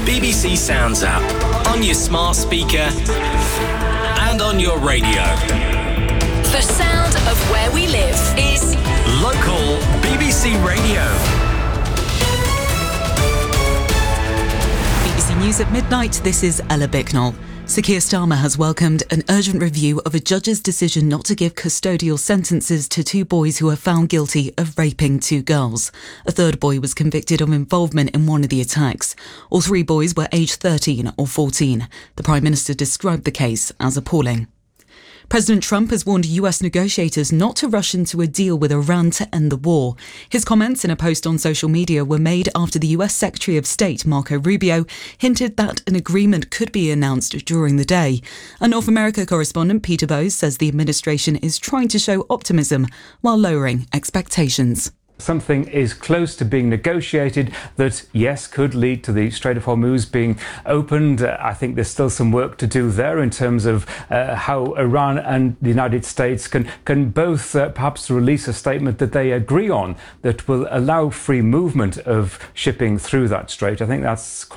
BBC Sounds app, on your smart speaker and on your radio. The sound of where we live is Local BBC Radio. BBC News at midnight, this is Ella Bicknell. Sir Keir Starmer has welcomed an urgent review of a judge's decision not to give custodial sentences to two boys who were found guilty of raping two girls. A third boy was convicted of involvement in one of the attacks. All three boys were aged 13 or 14. The Prime Minister described the case as appalling. President Trump has warned US negotiators not to rush into a deal with Iran to end the war. His comments in a post on social media were made after the US Secretary of State, Marco Rubio, hinted that an agreement could be announced during the day. A North America correspondent, Peter Bowes, says the administration is trying to show optimism while lowering expectations. Something is close to being negotiated that, yes, could lead to the Strait of Hormuz being opened. I think there's still some work to do there in terms of how Iran and the United States can both perhaps release a statement that they agree on that will allow free movement of shipping through that strait. I think that's